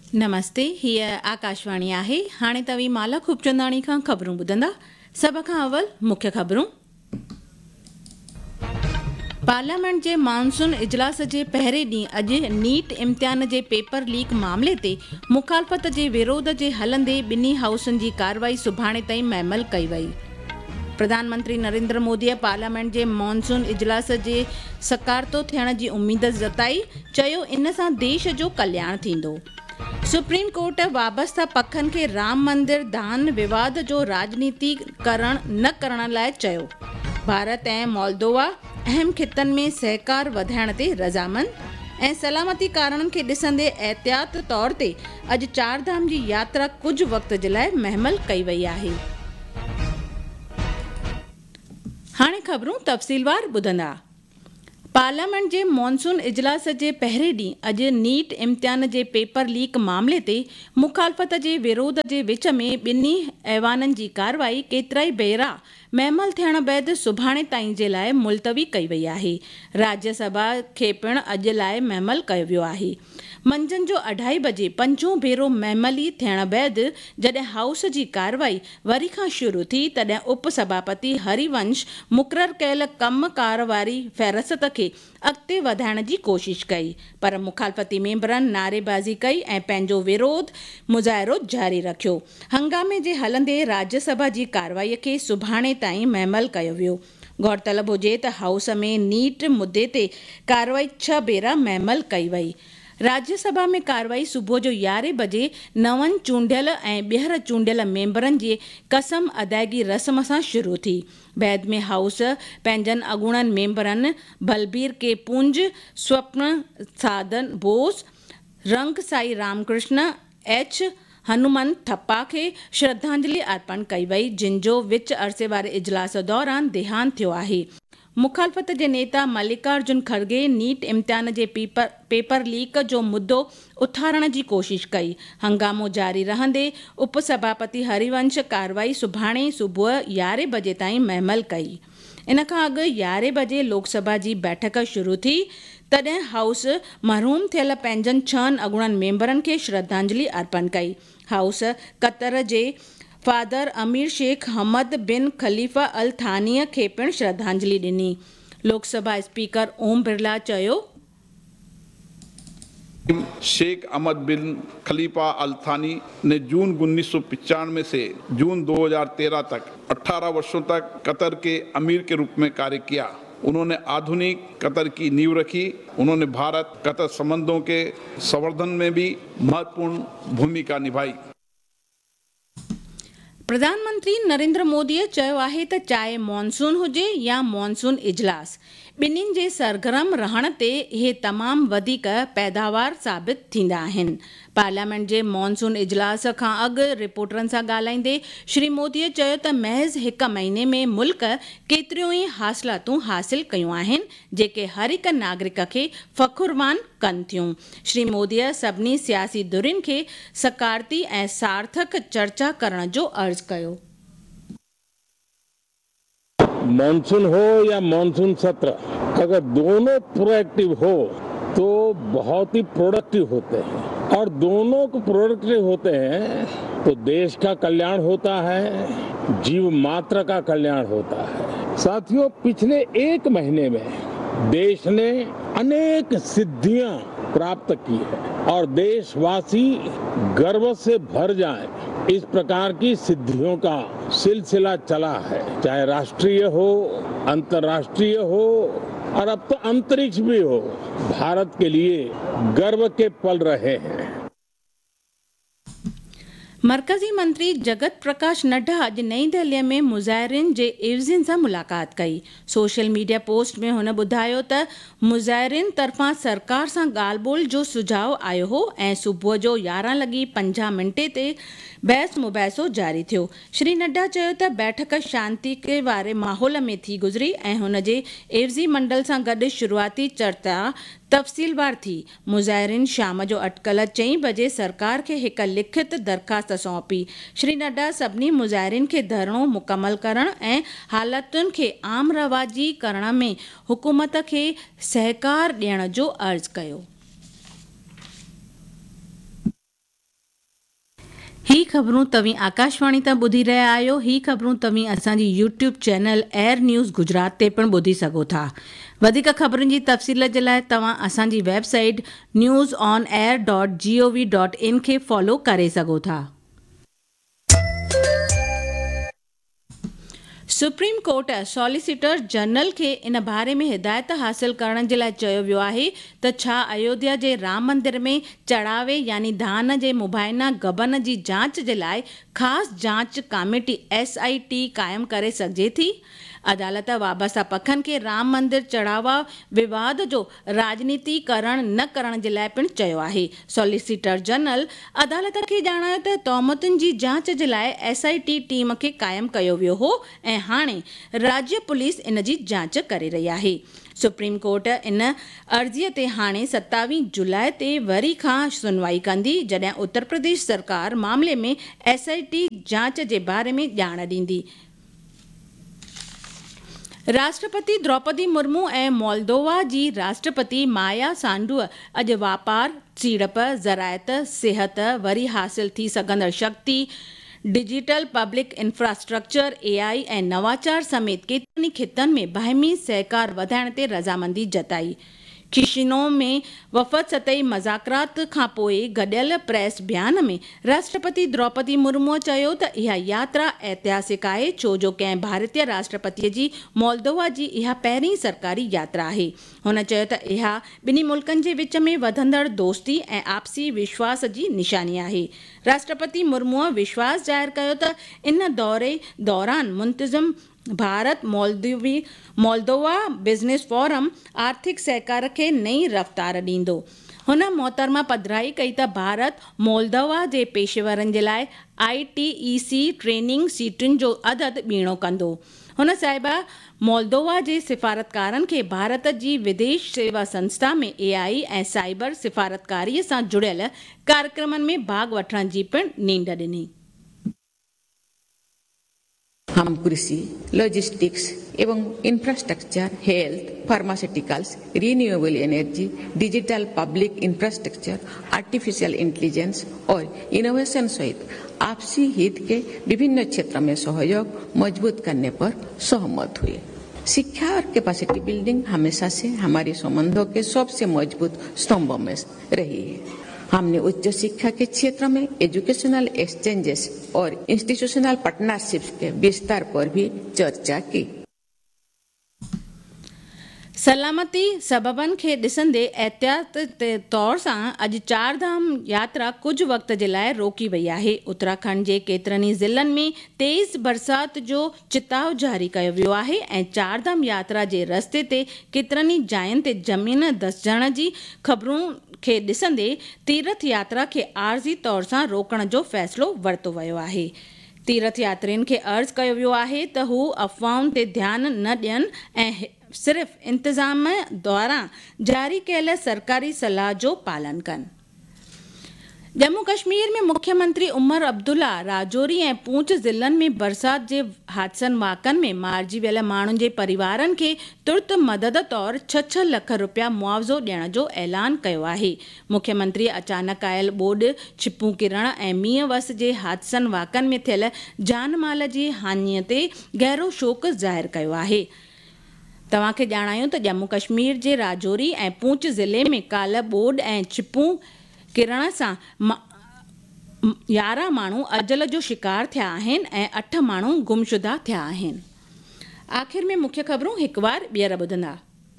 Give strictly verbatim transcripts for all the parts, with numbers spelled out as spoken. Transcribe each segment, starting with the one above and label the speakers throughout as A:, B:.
A: नमस्ते, हीअ आकाशवाणी आहे। हाणे तव्हीं माला खूबचंदाणी खां ख़बरूं ॿुधंदा। सभ खां अवल मुख्य ख़बरूं। पार्लियामेंट जे मानसून इजलास जे पहिरें ॾींहुं अॼु नीट इम्तिहान जे पेपर लीक मामले ते मुखालफ़त जे विरोध जे हलंदे ॿिन्ही हाउसनि जी कार्रवाई सुभाणे ताईं महमल कई वई। प्रधानमंत्री नरेंद्र मोदीअ पार्लियामेंट जे मानसून इजलास जे सकारतो थियण जी उम्मीद जताई, चयो इन सां देश जो कल्याण थींदो। सुप्रीम कोर्ट वाबस्ता पखनि खे राम मंदिर दान विवाद जो राजनीतिकरण न करण लाइ चयो। भारत ऐं मोल्दोवा अहम खितनि में सहकार वधाइण ते रज़ामंद ऐं सलामती कारणनि खे ॾिसंदे एहतियात तौर ते अॼु चारधाम जी यात्रा कुझु वक़्त जे लाइ महमल कई वई आहे। हाणे ख़बरूं तफ़सीलवार ॿुधंदा। पार्लियामेंट जे मॉनसून इजलास जे पहिरें ॾींहुं अॼु नीट इम्तिहान जे पेपर लीक मामले ते मुखालफ़त जे विरोध जे विच में ॿिन्ही ऐवाननि जी कार्रवाई केतिराई भेरा महमल थियण बैदि सुभाणे ताईं जे लाइ मुलतवी कई वई आहे। राज्यसभा खे पिणु अॼु लाइ महमल कयो वियो आहे। मंझंदि जो अढाई बजे पंजो भेरो महमली थियण बैदि जॾहिं हाउस जी कार्रवाई वरी खां शुरू थी, तॾहिं उपसभापति हरिवंश मुक़ररु कयल कमकार वारी फ़हरिस्त खे अॻिते वधाइण जी कोशिश कई, पर मुखालफ़ती मेंबरनि नारेबाज़ी कई ऐं पंहिंजो विरोध मुज़ाहिरो जारी रखियो। हंगामे जे हलंदे राज्यसभा जी कार्रवाईअ खे सुभाणे ताईं महमल कयो वियो। गौरतलब हुजे त हाउस में नीट मुद्दे ते कार्रवाई छह भेरा महमल कई वई। राज्यसभा में कार्रवाई सुबुह जो यारहें बजे नवनि चूंडियल ऐं ॿीहर चूंडियल मेंबरनि जे कसम अदायगी रस्म सां शुरू थी। बैदि में हाउस पंहिंजनि अॻूणनि मेंबरनि बलबीर के पुंज, स्वप्न साधन बोस, रंग साई रामकृष्ण, एच हनुमंत थप्पा खे श्रद्धांजलि अर्पण कई वई, जिन जो विच अरसे वारे इजलास दौरान देहांत थियो आहे। मुखालफ़त जे नेता मल्लिकार्जुन खड़गे नीट इम्तिहान जे पेपर पेपर लीक जो मुद्दो उथारण जी कोशिश कई। हंगामो जारी रहंदे उपसभापति हरिवंश कार्रवाई सुभाणे सुबुह यारहें बजे ताईं महमल कई। इन खां अॻु यारहें बजे लोकसभा जी बैठक शुरू थी, तॾहिं हाउस मरहूम थियल पंहिंजनि छहनि अॻूणनि मेंबरनि खे श्रद्धांजलि अर्पण कई। हाउस कतर जे फादर अमीर शेख हमद बिन खलीफ़ा अल थानीअ खे पिणु श्रद्धांजलि ॾिनी। लोकसभा स्पीकर ओम बिरला चयो,
B: शेख अहमद बिन खलीफा अल थानी ने जून उन्नीस सौ पचानवे से जून दो हज़ार तेरह तक अठारह वर्षों तक कतर के अमीर के रूप में कार्य किया। उन्होंने आधुनिक कतर की नींव रखी। उन्होंने भारत कतर संबंधों के संवर्धन में भी महत्वपूर्ण भूमिका निभाई।
A: प्रधानमंत्री नरेंद्र मोदीअ चयो आहे त चाहे मॉनसून हुजे या मॉनसून इजलास, ॿिन्हिनि जे सरगर्म रहण ते इहे तमामु वधीक पैदावार साबित थींदा आहिनि। पार्लियामेंट जे मॉनसून इजलास खां अॻु रिपोर्टरनि सां ॻाल्हाईंदे श्री मोदीअ चयो त महज़ हिकु महीने में मुल्क केतिरियूं ई हासिलातूं हासिल कयूं आहिनि, जेके हर हिक नागरिक खे फ़खुरवान कनि थियूं। श्री मोदीअ सभिनी सियासी धुरियुनि खे सकारती ऐं सार्थक चर्चा करण जो अर्ज़ कयो।
C: मानसून हो या मानसून सत्र, अगर दोनों प्रोएक्टिव हो तो बहुत ही प्रोडक्टिव होते हैं, और दोनों को प्रोडक्टिव होते हैं तो देश का कल्याण होता है, जीव मात्र का कल्याण होता है। साथियों, पिछले एक महीने में देश ने अनेक सिद्धियां प्राप्त की है और देशवासी गर्व से भर जाएं, इस प्रकार की सिद्धियों का सिलसिला चला है। चाहे राष्ट्रीय हो, अंतर्राष्ट्रीय हो और अब तो अंतरिक्ष भी हो, भारत के लिए गर्व के पल रहे हैं।
A: मरकज़ी मंत्री जगत प्रकाश नड्डा अॼु नई दिल्लीअ में मुज़ाहिरीन जे एवज़िन सां मुलाक़ात कई। सोशल मीडिया पोस्ट में हुन ॿुधायो त मुज़ाहिरीन तरफ़ां सरकार सां ॻाल्हि ॿोल जो सुझाव आयो हो ऐं सुबुह जो यारहं लॻी पंजाह मिंटे ते बहस मुबाहिसो जारी थियो। श्री नड्डा चयो त बैठक शांती के वारे माहौल में थी गुज़री ऐं हुन जे एवज़ी मंडल सां गॾु शुरूआती चर्चा तफ़सीलवार थी। मुज़ाहिरीन शाम जो अटकल चईं बजे सरकार खे हिकु लिखित दरख़्वास्त सौंपी। श्री नड्डा सभिनी मुज़ाहिरीन खे धरणो मुकमल करण ऐं हालातुनि खे आम रवाजी करण में हुकूमत खे सहकार ॾियण जो अर्ज़ कयो। ही ख़बरूं तव्हीं आकाशवाणी तां ॿुधी रहिया आहियो। ही ख़बरूं तव्हीं असांजी YouTube channel air news Gujarat ते पिणु ॿुधी सघो था। वधीक ख़बरुनि जी तफ़सील जे लाइ तव्हां असांजी website news on air dot G O V dot in खे फॉलो करे सघो था। सुप्रीम कोर्ट सॉलिसिटर जनरल खे इन बारे में हिदायत हासिल करण जे लाइ चयो वियो आहे त छा अयोध्या जे राम मंदिर में चढ़ावे यानी दान जे मुबाइना गबन जी जांच जे लाइ ख़ासि जांच कमेटी एस आई टी क़ाइमु करे सघिजे थी। अदालत वाबस्ता पखनि खे राम मंदिर चढ़ावा विवाद जो राजनीतिकरण न करण जे लाइ पिणु चयो आहे। सॉलिसिटर जनरल अदालत खे ॼाणायो त तौमतुनि जी जांच जे लाइ एस आई टी टीम खे क़ाइमु कयो वियो हो ऐं हाणे राज्य पुलिस इन जी जांच करे रही आहे। सुप्रीम कोर्ट इन अर्ज़ीअ ते हाणे सतावीह जुलाई ते वरी खां सुनवाई कंदी, जॾहिं उत्तर प्रदेश सरकार मामले में एस आई टी जांच जे बारे में ॼाण ॾींदी। राष्ट्रपति द्रौपदी मुर्मू ऐं मोल्दोवा जी राष्ट्रपति माया सांडूअ अॼु वापार, सीड़प, ज़रायत, सिहत, वरी हासिल थी सघंदड़ शक्ति, डिजिटल पब्लिक इंफ्रास्ट्रक्चर, ए आई ऐं नवाचार समेत केतिरनि खितनि में बाहिमी सहकार वधाइण ते रज़ामंदी जताई। किशिनो में वफ़द सतही मज़ाकरात खां पोइ गॾियल प्रेस बयान में राष्ट्रपति द्रौपदी मुर्मूअ चयो त इहा यात्रा ऐतिहासिक आहे, छो जो कंहिं भारतीय राष्ट्रपतिअ जी मोल्दोवा जी इहा पहिरीं सरकारी यात्रा आहे। हुन चयो त इहा ॿिन्ही मुल्कनि जे विच में वधंदड़ दोस्ती ऐं आपसी विश्वास जी निशानी आहे। राष्ट्रपति मुर्मूअ विश्वास ज़ाहिर कयो त इन दौरे दौरान मुंतज़िम भारत मोल्दोवी मोल्दोवा बिज़नेस फोरम आर्थिक सहकार खे नई रफ़्तार ॾींदो। हुन मोहतरमा पधिराई कई त भारत मोल्दोवा जे पेशेवरनि जे लाइ I T E C training सीटुनि जो अदद ॿीणो कंदो। हुन साहिबा मोल्दोवा जे सिफ़ारतकारनि खे भारत जी विदेश सेवा संस्था में ए आई ऐं साइबर सिफ़ारतकारीअ सां जुड़ियल कार्यक्रमनि में भाॻ वठण जी पिणु नींड ॾिनी।
D: हम कृषि, लॉजिस्टिक्स एवं infrastructure, health, pharmaceuticals, renewable energy, digital public infrastructure, artificial intelligence और इनोवेशन सहित आपसी हित के विभिन्न क्षेत्रों में सहयोग मजबूत करने पर सहमत हुए। शिक्षा और कैपेसिटी बिल्डिंग हमेशा से हमारे संबंधों के सबसे मजबूत स्तंभों में रही है। हमने उच्च शिक्षा के क्षेत्र में एजुकेशनल एक्सचेंजेस और इंस्टीट्यूशनल पार्टनरशिप्स के विस्तार पर भी चर्चा की।
A: सलामती सबबनि खे ॾिसंदे एहतियात ते तौर सां अॼु चार धाम यात्रा कुझु वक़्त जे लाइ रोकी वई आहे। उत्तराखंड जे केतिरनि ई ज़िलनि में तेज़ बरसाति जो चिताव जारी कयो वियो आहे ऐं चार धाम यात्रा जे रस्ते ते केतिरनि ई जायुनि ते ज़मीन धसजण जी ख़बरूं खे ॾिसंदे तीर्थ यात्रा खे आर्ज़ी तौर सां रोकण जो फ़ैसिलो वरितो वियो आहे। तीर्थ यात्रियुनि खे अर्ज़ु कयो वियो आहे त हू अफ़वाहुनि ते ध्यानु न ॾियनि ऐं सिर्फ़ इंतिज़ाम द्वारा जारी कयल सरकारी सलाह जो पालन कनि। जम्मू कश्मीर में मुख्यमंत्री उमर अब्दुल्ला राजौरी ऐं पूंछ ज़िलनि में बरसाति जे हादसनि वाक़नि में मारिजी वियल माण्हुनि जे परिवारनि खे तुर्त मदद तौरु छह छह लख रुपया मुआवज़ो ॾियण जो ऐलान कयो आहे। मुख्यमंत्री अचानक आयल ॿोॾि, छिपूं किरण ऐं मींहं वस जे हादसनि वाक़नि में थियल जान माल जी हाञीअ ते गहरो शोक ज़ाहिर कयो आहे। तव्हांखे ॼाणायूं त जम्मू कश्मीर जे राजौरी ऐं पूंछ ज़िले में काल्ह ॿोॾि ऐं छिपूं किरण सां यारहं माण्हू अजल जो शिकार थिया आहिनि ऐं अठ माण्हू गुमशुदा थिया आहिनि। आख़िर में मुख्य ख़बरूं हिकु बार ॿीहर ॿुधंदा।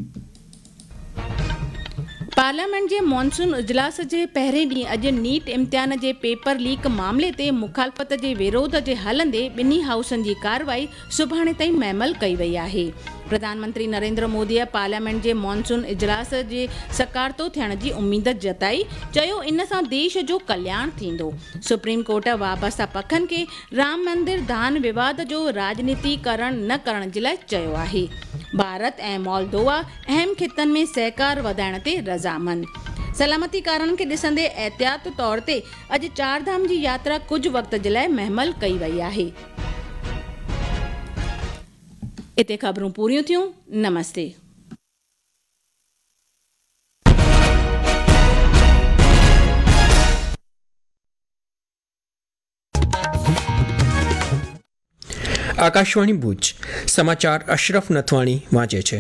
A: पार्लियामेंट जे मॉनसून इजलास जे पहिरें ॾींहुं अॼु नीट इम्तिहान जे पेपर लीक मामले ते मुखालफ़त जे विरोध जे हलंदे ॿिन्ही हाउसनि जी कार्रवाई सुभाणे ताईं मुअमल कई वई आहे। प्रधानमंत्री नरेंद्र मोदीअ पार्लियामेंट जे मॉनसून इजलास जे सकारतो थियण जी उमीद जताई, चयो इन सां देश जो कल्याण थींदो। सुप्रीम कोर्ट वाबस्ता पखनि खे राम मंदिर दान विवाद जो राजनीतिकरण न करण जे लाइ चयो आहे। भारत ऐं मोल्दोवा अहम खितनि में सहकार वधाइण ते रज़ामंद। सलामती कारणनि खे ॾिसंदे एहतियात तौर ते अॼु चार धाम जी यात्रा कुझु वक़्त जे लाइ मुअमल कई वई आहे। इते ख़बरूं पूरियूं थियूं। नमस्ते।
E: આકાશવાણી ભુજ સમાચાર અશરફ નથવાણી વાંચે છે.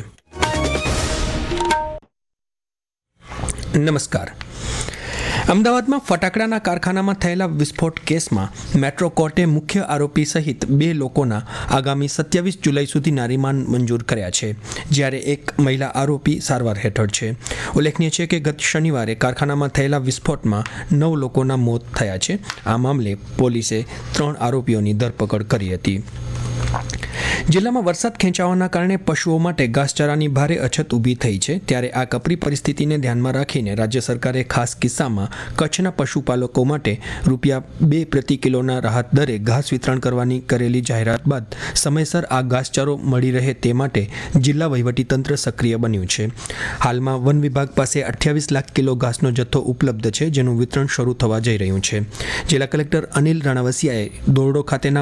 E: નમસ્કાર. અમદાવાદમાં ફટાકડાના કારખાનામાં થયેલા વિસ્ફોટ કેસમાં મેટ્રો કોર્ટે મુખ્ય આરોપી સહિત બે લોકોના આગામી સત્યાવીસ જુલાઈ સુધીના રિમાન્ડ મંજૂર કર્યા છે, જ્યારે એક મહિલા આરોપી સારવાર હેઠળ છે. ઉલ્લેખનીય છે કે ગત શનિવારે કારખાનામાં થયેલા વિસ્ફોટમાં નવ લોકોના મોત થયા છે. આ મામલે પોલીસે ત્રણ આરોપીઓની ધરપકડ કરી હતી. જિલ્લામાં વરસાદ ખેંચાવાના કારણે પશુઓ માટે ઘાસચારાની ભારે અછત ઊભી થઈ છે, ત્યારે આ કપરી પરિસ્થિતિને ધ્યાનમાં રાખીને રાજ્ય સરકારે ખાસ કિસ્સામાં કચ્છના પશુપાલકો માટે રૂપિયા બે પ્રતિ કિલોના રાહત દરે ઘાસ વિતરણ કરવાની કરેલી જાહેરાત બાદ સમયસર આ ઘાસચારો મળી રહે તે માટે જિલ્લા વહીવટીતંત્ર સક્રિય બન્યું છે. હાલમાં વન વિભાગ પાસે અઠ્યાવીસ લાખ કિલો ઘાસનો જથ્થો ઉપલબ્ધ છે, જેનું વિતરણ શરૂ થવા જઈ રહ્યું છે. જિલ્લા કલેક્ટર અનિલ રાણાવસિયાએ દોરડો ખાતેના